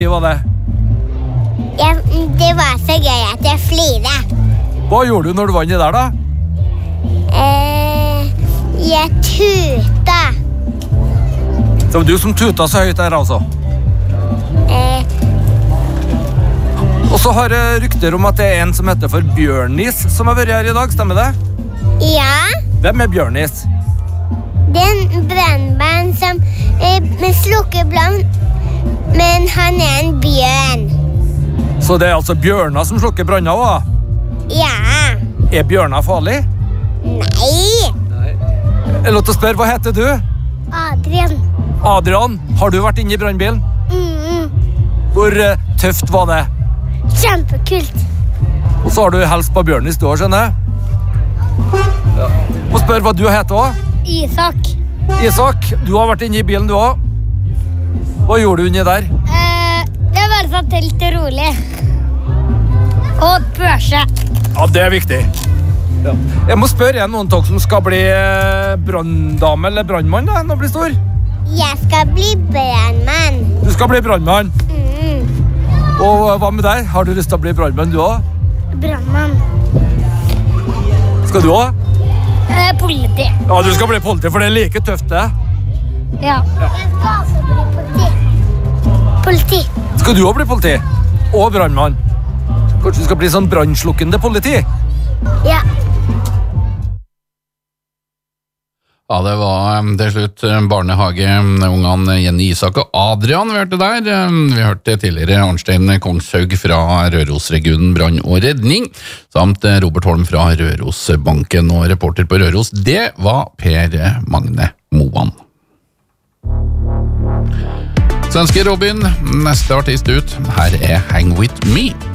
var det? Det var så gøy at jeg flirer. Hva gjorde du når du var inni der da? Jeg tuta. Det var du som tuta så høyt der altså. Og så har jeg rykter om at det er en som heter for Bjørnis som har vært her i dag, stemmer det? Ja. Hvem er Bjørnis? Det er en brannmann som slukker brann, men han er en bjørn. Så det er altså bjørner som slukker branner også? Ja. Er bjørner farlig? Nei. Jeg lov til å spørre, hva heter du? Adrian. Adrian, har du vært inne i brannbilen? Hvor tøft var det? Kjempekult. Og så har du helst på Bjørnis du også, skjønner jeg? Ja. Og spør hva du heter også? Isak. Isak, du har vært inne i bilen du også. Hva gjorde du inni der? Det var satt helt rolig. Og børse. Ja, det er viktig. Ja. Jeg må spørre noen av dere som skal bli branndame eller brandmann da, når du blir stor. Jeg skal bli brandmann. Du skal bli brandmann. Og hva med deg? Har du lyst til å bli brandmann du også? Brandmann. Skal du også? Politi. Ja, du skal bli politi, for det er like tøft det. Ja. Jeg skal også bli politi. Skal du også bli politi? Og brandmann? Kanskje du skal bli sånn brannslukkende politi? Ja. Ja, det var til slutt barnehageungene Jenny Isak og Adrian vi hørte der. Vi hørte tidligere Arnstein Kongshaug fra Røros-regionen Brann og Redning, samt Robert Holm fra Rørosbanken, og reporter på Røros, det var Per Magne Moan. Svenske Robin, neste artist ut, her er Hang With Me.